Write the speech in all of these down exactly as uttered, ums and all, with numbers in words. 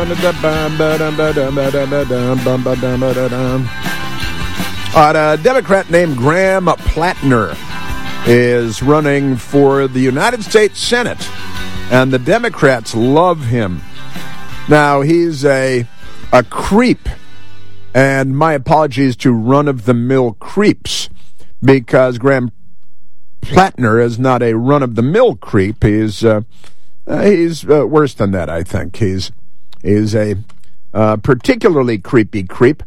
A Democrat named Graham Plattner is running for the United States Senate, and the Democrats love him. Now, he's a a creep, and my apologies to run-of-the-mill creeps, because Graham Plattner is not a run-of-the-mill creep. He's uh, uh, he's uh, worse than that, I think. He's he's a uh, particularly creepy creep,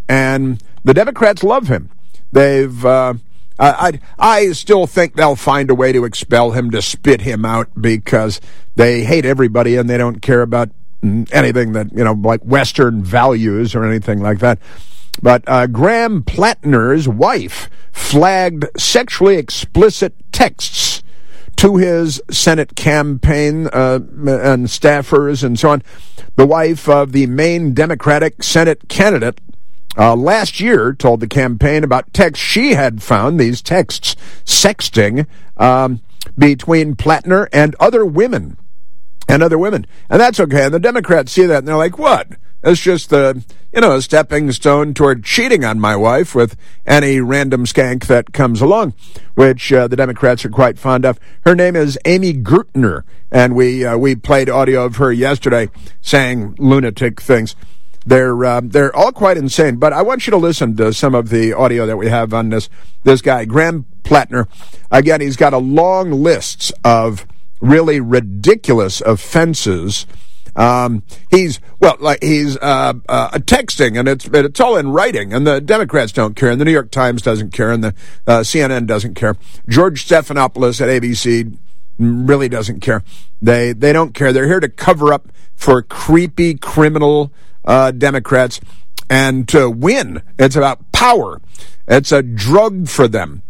and the Democrats love him. They've uh, I, I I still think they'll find a way to expel him, to spit him out, because they hate everybody and they don't care about anything that, you know, like Western values or anything like that. But uh, Graham Plattner's wife flagged sexually explicit texts to his Senate campaign uh, and staffers and so on. The wife of the main Democratic Senate candidate uh, last year told the campaign about texts she had found, these texts, sexting, um, between Plattner and other women. And other women. And that's okay. And the Democrats see that, and they're like, what? It's just the, you know, a stepping stone toward cheating on my wife with any random skank that comes along, which uh, the Democrats are quite fond of. Her name is Amy Gertner, and we uh, we played audio of her yesterday saying lunatic things. They're uh, they're all quite insane, but I want you to listen to some of the audio that we have on this this guy, Graham Plattner. Again, he's got a long list of really ridiculous offenses. Um, he's, well, like he's uh, uh, texting, and it's it's all in writing, and the Democrats don't care, and the New York Times doesn't care, and the uh, C N N doesn't care. George Stephanopoulos at A B C really doesn't care. They they don't care. They're here to cover up for creepy, criminal uh, Democrats, and to win. It's about power. It's a drug for them,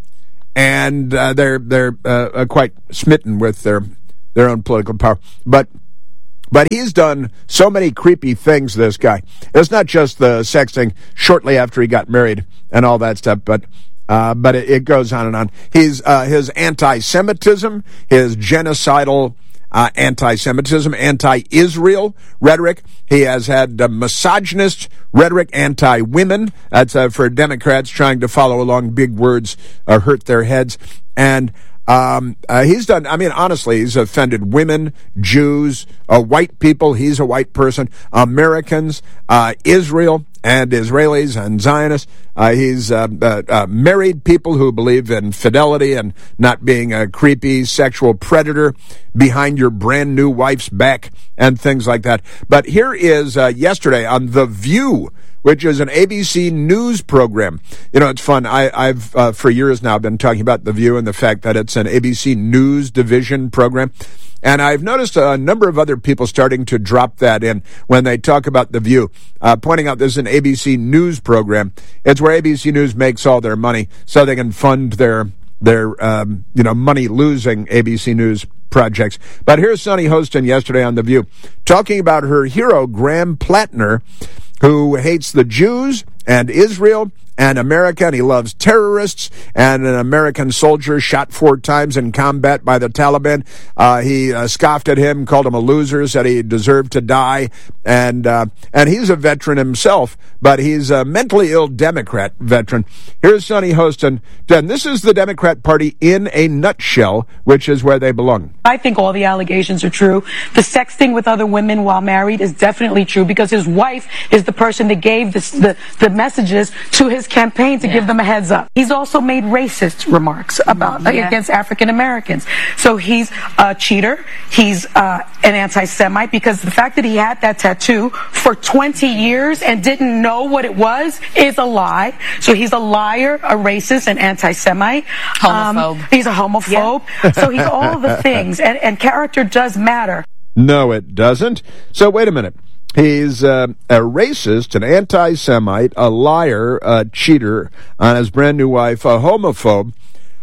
and uh, they're they're uh, quite smitten with their their own political power. But but he's done so many creepy things, this guy. It's not just the sexting shortly after he got married and all that stuff, but uh, but it, it goes on and on. He's uh, his anti-Semitism, his genocidal uh, anti-Semitism, anti-Israel rhetoric. He has had uh, misogynist rhetoric, anti-women. That's uh, for Democrats trying to follow along. Big words uh, hurt their heads. And Um, uh, he's done, I mean, honestly, he's offended women, Jews, uh, white people. He's a white person, Americans, uh, Israel and Israelis and Zionists. Uh, he's uh, uh, uh, married people who believe in fidelity and not being a creepy sexual predator behind your brand new wife's back and things like that. But here is uh, yesterday on The View, which is an A B C News program. You know, it's fun. I, I've, uh, for years now, been talking about The View and the fact that it's an A B C News division program. And I've noticed a number of other people starting to drop that in when they talk about The View, uh, pointing out this is an A B C News program. It's where A B C News makes all their money so they can fund their, their, um, you know, money-losing A B C News projects. But here's Sunny Hostin yesterday on The View talking about her hero, Graham Plattner, who hates the Jews and Israel and America, and he loves terrorists, and an American soldier shot four times in combat by the Taliban. Uh, he uh, scoffed at him, called him a loser, said he deserved to die, and uh, and he's a veteran himself, but he's a mentally ill Democrat veteran. Here's Sunny Hostin. And this is the Democrat Party in a nutshell, which is where they belong. I think all the allegations are true. The sexting with other women while married is definitely true, because his wife is the person that gave this, the, the messages to his campaign to yeah. give them a heads up. He's also made racist remarks about yeah. against African Americans. So he's a cheater. He's uh, an anti-Semite, because the fact that he had that tattoo for twenty years and didn't know what it was is a lie. So he's a liar, a racist, an anti-Semite. Homophobe. Um, he's a homophobe. Yeah. So he's all of the things. And, and character does matter. No, it doesn't. So wait a minute. He's uh, a racist, an anti-Semite, a liar, a cheater on his brand new wife, a homophobe.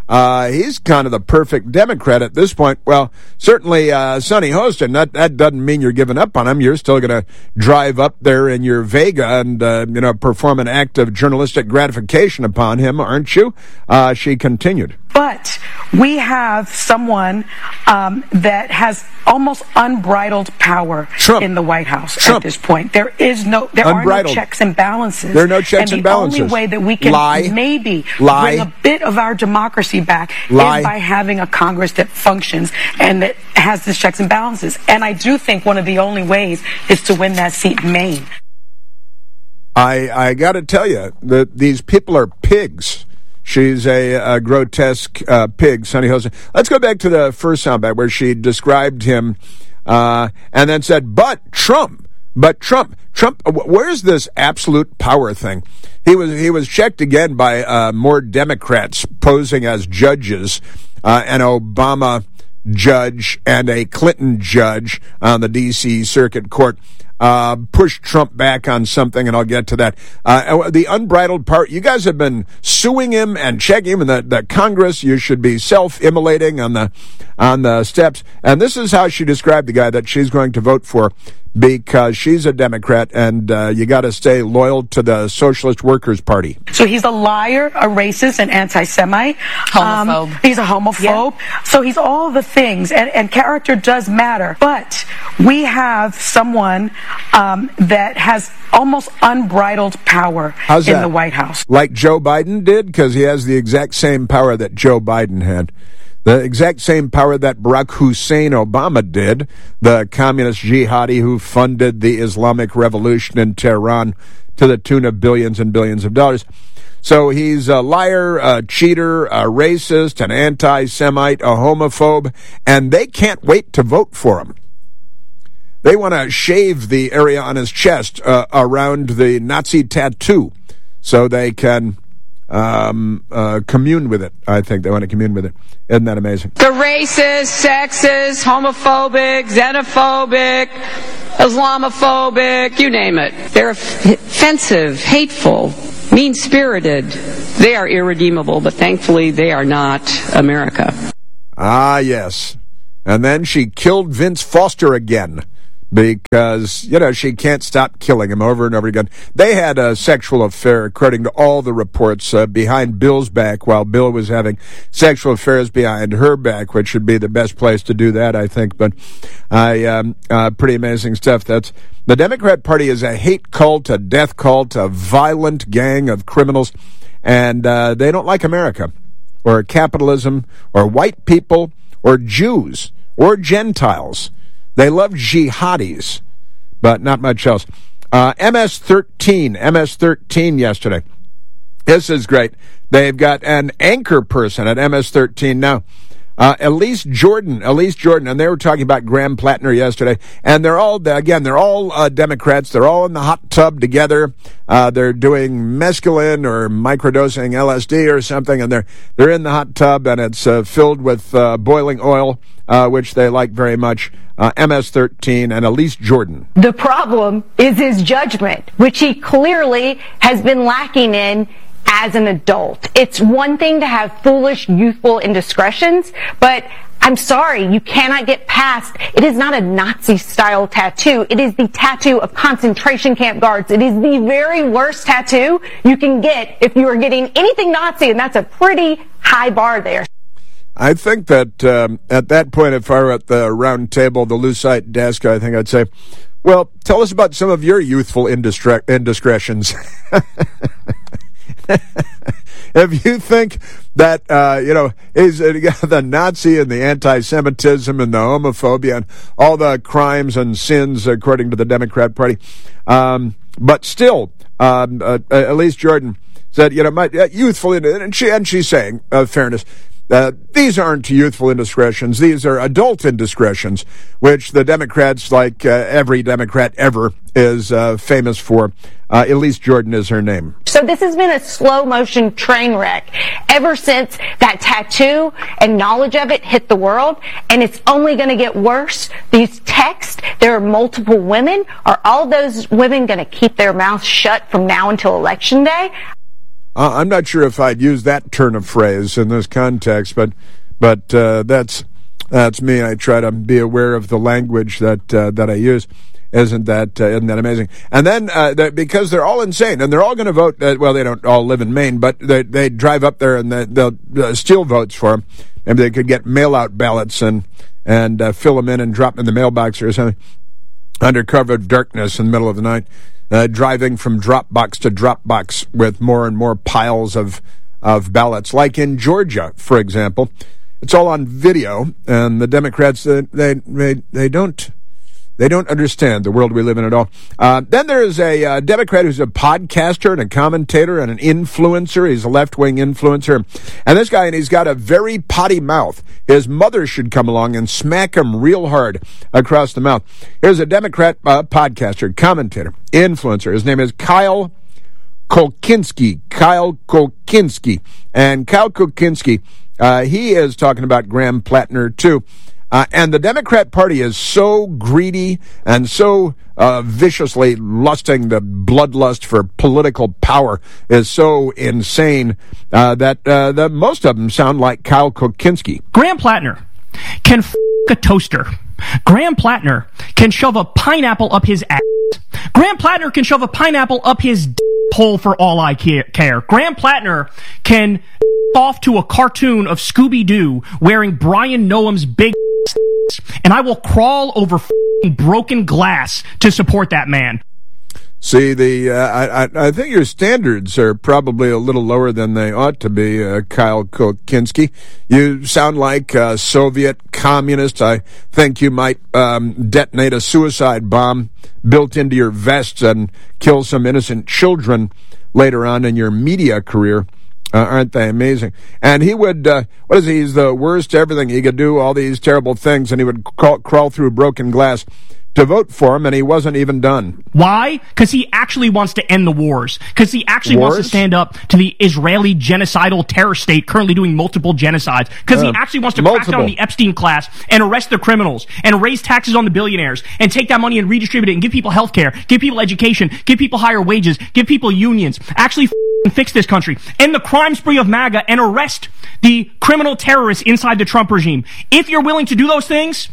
Uh, he's kind of the perfect Democrat at this point. Well, certainly uh, Sonny Hostin, that, that doesn't mean you're giving up on him. You're still going to drive up there in your Vega and, uh, you know, perform an act of journalistic gratification upon him, aren't you? Uh, she continued. But we have someone um, that has almost unbridled power Trump. in the White House Trump. at this point. There is no, there Unbridled. are no checks and balances. There are no checks and, and balances. The only way that we can Lie. maybe Lie. bring a bit of our democracy back Lie. is by having a Congress that functions and that has the checks and balances. And I do think one of the only ways is to win that seat in Maine. I I got to tell you that these people are pigs. She's a, a grotesque uh, pig, Sonny Hostin. Let's go back to the first soundbite where she described him uh, and then said, but Trump, but Trump, Trump, where's this absolute power thing? He was he was checked again by uh, more Democrats posing as judges, uh, an Obama judge and a Clinton judge on the D C Circuit Court. Uh, push Trump back on something, and I'll get to that. Uh, the unbridled part, you guys have been suing him and checking him in the, the Congress. You should be self-immolating on the on the steps. And this is how she described the guy that she's going to vote for, because she's a Democrat, and uh, you got to stay loyal to the Socialist Workers Party. So he's a liar, a racist, an anti-Semite. Homophobe. Um, he's a homophobe. Yeah. So he's all the things, and, and character does matter. But we have someone um, that has almost unbridled power How's in that? the White House. Like Joe Biden did, because he has the exact same power that Joe Biden had. The exact same power that Barack Hussein Obama did, the communist jihadi who funded the Islamic Revolution in Tehran to the tune of billions and billions of dollars. So he's a liar, a cheater, a racist, an anti-Semite, a homophobe, and they can't wait to vote for him. They want to shave the area on his chest uh, around the Nazi tattoo so they can um, uh, commune with it. I think they want to commune with it. Isn't that amazing? The racist, sexist, homophobic, xenophobic, Islamophobic, you name it. They're offensive, hateful, mean-spirited. They are irredeemable, but thankfully they are not America. Ah, yes. And then she killed Vince Foster again, because, you know, she can't stop killing him over and over again. They had a sexual affair, according to all the reports, uh, behind Bill's back, while Bill was having sexual affairs behind her back, which would be the best place to do that, I think. But I, um, uh, pretty amazing stuff. That's the Democrat Party is a hate cult, a death cult, a violent gang of criminals, and uh, they don't like America, or capitalism, or white people, or Jews, or Gentiles. They love jihadis, but not much else. Uh, M S thirteen, M S thirteen yesterday. This is great. They've got an anchor person at M S thirteen now. Uh, Elise Jordan, Elise Jordan, and they were talking about Graham Plattner yesterday, and they're all, again, they're all uh, Democrats. They're all in the hot tub together. Uh, they're doing mescaline or microdosing L S D or something, and they're they're in the hot tub, and it's uh, filled with uh, boiling oil, uh, which they like very much. Uh, M S thirteen and Elise Jordan. The problem is his judgment, which he clearly has been lacking in as an adult. It's one thing to have foolish, youthful indiscretions, but I'm sorry, you cannot get past, it is not a Nazi-style tattoo. It is the tattoo of concentration camp guards. It is the very worst tattoo you can get if you are getting anything Nazi, and that's a pretty high bar there. I think that um, at that point, if I were at the round table, the Lucite desk, I think I'd say, well, tell us about some of your youthful indiscre- indiscretions. If you think that, uh, you know, is uh, the Nazi and the anti-Semitism and the homophobia and all the crimes and sins, according to the Democrat Party, um, but still, um, uh, Elise Jordan said, you know, my uh, youthful, and, she, and she's saying, uh, fairness, Uh, these aren't youthful indiscretions. These are adult indiscretions, which the Democrats, like uh, every Democrat ever, is uh, famous for. Uh, Elise Jordan is her name. So this has been a slow-motion train wreck ever since that tattoo and knowledge of it hit the world, and it's only going to get worse. These texts, there are multiple women. Are all those women going to keep their mouths shut from now until Election Day? Uh, I'm not sure if I'd use that turn of phrase in this context, but but uh, that's that's me. I try to be aware of the language that uh, that I use. Isn't that uh, isn't that amazing? And then uh, that because they're all insane and they're all going to vote. Uh, well, they don't all live in Maine, but they they drive up there and they, they'll uh, steal votes for them. Maybe they could get mail-out ballots and and uh, fill them in and drop them in the mailbox or something under cover of darkness in the middle of the night, uh, driving from drop box to drop box with more and more piles of of ballots, like in Georgia, for example. It's all on video, and the Democrats they they they, they don't. They don't understand the world we live in at all. Uh, then there's a uh, Democrat who's a podcaster and a commentator and an influencer. He's a left-wing influencer. And this guy, and he's got a very potty mouth. His mother should come along and smack him real hard across the mouth. Here's a Democrat uh, podcaster, commentator, influencer. His name is Kyle Kulinski. Kyle Kulinski. And Kyle Kulinski, uh, he is talking about Graham Plattner, too. Uh, and the Democrat Party is so greedy and so uh, viciously lusting, the bloodlust for political power is so insane uh, that uh, the, most of them sound like Kyle Kulinski. Graham Plattner can f*** a toaster. Graham Plattner can shove a pineapple up his ass. Graham Plattner can shove a pineapple up his d- hole for all I care. Graham Plattner can off to a cartoon of Scooby-Doo wearing Brian Noam's big and I will crawl over broken glass to support that man. See, the uh, I, I think your standards are probably a little lower than they ought to be, uh, Kyle Kulinski. You sound like a Soviet communist. I think you might um, detonate a suicide bomb built into your vest and kill some innocent children later on in your media career. Uh, aren't they amazing? And he would, uh, what is he? He's the worst everything. He could do all these terrible things, and he would crawl, crawl through broken glass to vote for him, and he wasn't even done. Why? Because he actually wants to end the wars. Because he actually wars? wants to stand up to the Israeli genocidal terror state currently doing multiple genocides. Because uh, he actually wants to multiple. crack down on the Epstein class and arrest the criminals and raise taxes on the billionaires and take that money and redistribute it and give people health care, give people education, give people higher wages, give people unions. Actually f- fix this country. End the crime spree of MAGA and arrest the criminal terrorists inside the Trump regime. If you're willing to do those things,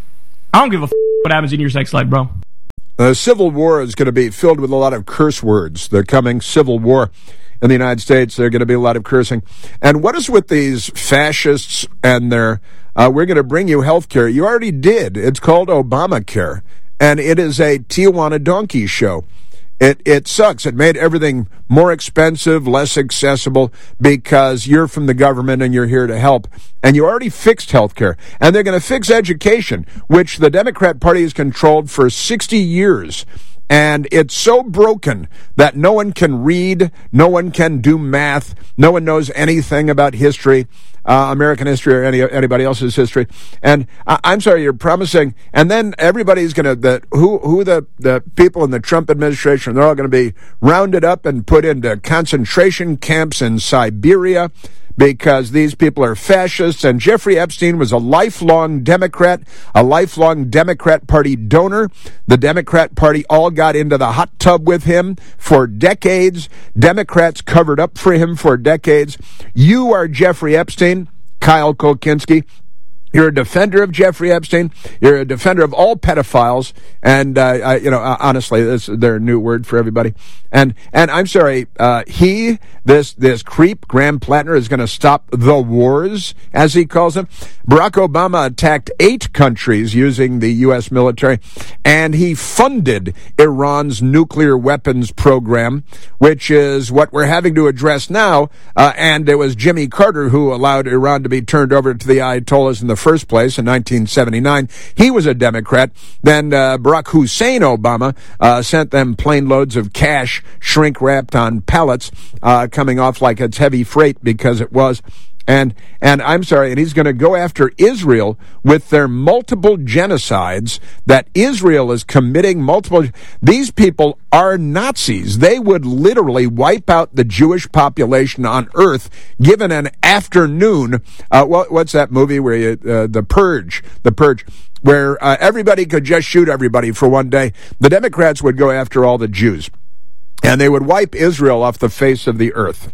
I don't give a f- what happens in your sex life, bro. The Civil War is going to be filled with a lot of curse words. The coming Civil War in the United States, there's going to be a lot of cursing. And what is with these fascists and their, uh, we're going to bring you health care? You already did. It's called Obamacare. And it is a Tijuana donkey show. It it sucks. It made everything more expensive, less accessible, because you're from the government and you're here to help. And you already fixed health care. And they're going to fix education, which the Democrat Party has controlled for sixty years. And it's so broken that no one can read, no one can do math, no one knows anything about history, uh, American history or any anybody else's history. And uh, I'm sorry, you're promising, and then everybody's going to, the who who the, the people in the Trump administration, they're all going to be rounded up and put into concentration camps in Siberia, because these people are fascists. And Jeffrey Epstein was a lifelong Democrat, a lifelong Democrat Party donor. The Democrat Party all got into the hot tub with him for decades. Democrats covered up for him for decades. You are Jeffrey Epstein, Kyle Kulinski. You're a defender of Jeffrey Epstein. You're a defender of all pedophiles. And, uh, I, you know, uh, honestly, this is their new word for everybody. And, and I'm sorry, uh, he, this, this creep, Graham Plattner, is going to stop the wars, as he calls them. Barack Obama attacked eight countries using the U S military, and he funded Iran's nuclear weapons program, which is what we're having to address now. Uh, and it was Jimmy Carter who allowed Iran to be turned over to the Ayatollahs in the first place in nineteen seventy-nine. He was a Democrat. Then uh, Barack Hussein Obama uh, sent them plane loads of cash shrink-wrapped on pallets, uh, coming off like it's heavy freight, because it was. And and I'm sorry, and he's going to go after Israel with their multiple genocides that Israel is committing. Multiple. These people are Nazis. They would literally wipe out the Jewish population on Earth given an afternoon. Uh, what, what's that movie where you, uh, The Purge? The Purge. Where uh, everybody could just shoot everybody for one day. The Democrats would go after all the Jews, and they would wipe Israel off the face of the earth.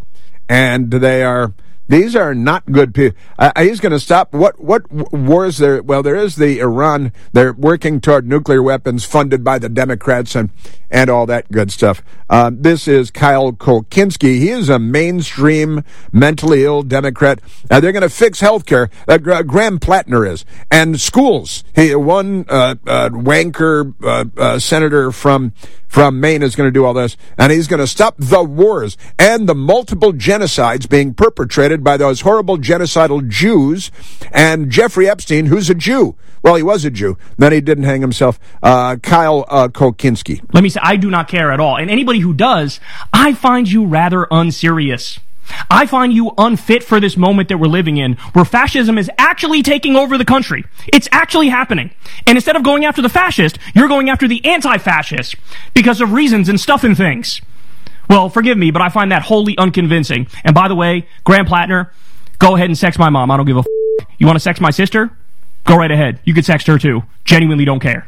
And they are... These are not good people. Uh, he's going to stop. What what wars there? Well, there is the Iran. They're working toward nuclear weapons funded by the Democrats and, and all that good stuff. Uh, this is Kyle Kulinski. He is a mainstream mentally ill Democrat. Uh, they're going to fix health care. Uh, Graham Plattner is. And schools. He, one uh, uh, wanker uh, uh, senator from from Maine is going to do all this. And he's going to stop the wars and the multiple genocides being perpetrated by those horrible genocidal Jews and Jeffrey Epstein, who's a Jew. Well, he was a Jew. Then he didn't hang himself. Uh, Kyle uh, Kulinski. Let me say, I do not care at all. And anybody who does, I find you rather unserious. I find you unfit for this moment that we're living in, where fascism is actually taking over the country. It's actually happening. And instead of going after the fascist, you're going after the anti-fascist because of reasons and stuff and things. Well, forgive me, but I find that wholly unconvincing. And by the way, Graham Plattner, go ahead and sex my mom. I don't give a f***. You want to sex my sister? Go right ahead. You can sext her too. Genuinely don't care.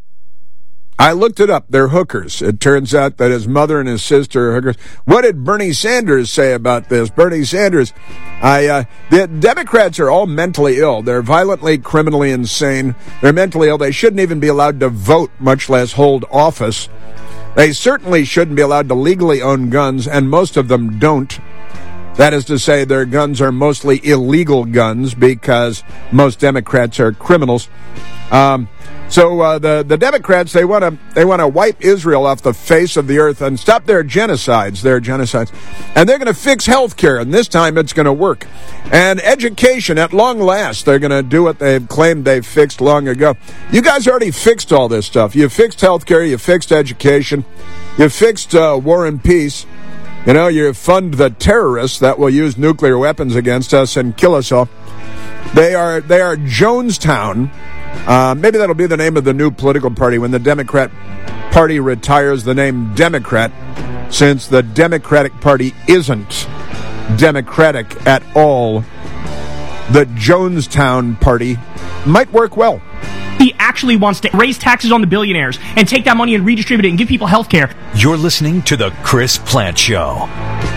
I looked it up. They're hookers. It turns out that his mother and his sister are hookers. What did Bernie Sanders say about this? Bernie Sanders, I, uh, the Democrats are all mentally ill. They're violently, criminally insane. They're mentally ill. They shouldn't even be allowed to vote, much less hold office. They certainly shouldn't be allowed to legally own guns, and most of them don't. That is to say, their guns are mostly illegal guns because most Democrats are criminals. Um, so uh, the the Democrats, they want to they want to wipe Israel off the face of the earth and stop their genocides, their genocides, and they're going to fix health care, and this time it's going to work. And education, at long last, they're going to do what they've claimed they've fixed long ago. You guys already fixed all this stuff. You fixed health care, you fixed education, you fixed uh, war and peace. You know, you fund the terrorists that will use nuclear weapons against us and kill us all. They are they are Jonestown. Uh, maybe that'll be the name of the new political party when the Democrat Party retires the name Democrat, since the Democratic Party isn't democratic at all. The Jonestown Party might work well. He actually wants to raise taxes on the billionaires and take that money and redistribute it and give people health care. You're listening to The Chris Plante Show.